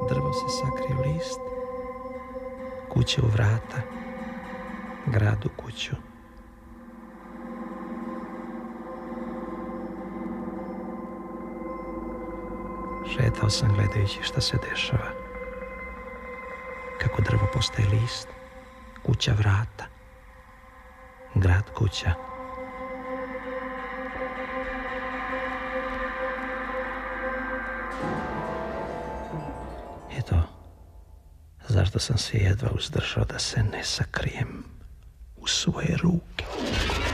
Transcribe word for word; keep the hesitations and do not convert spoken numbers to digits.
Drvo se sakrije u list, kuće u vrata, grad u kuću. Šetao sam gledajući šta se dešava. Kako drvo postaje list, kuća vrata, grad kuća. Eto, zašto sam se jedva uzdržao da se ne sakrijem u svoje ruke.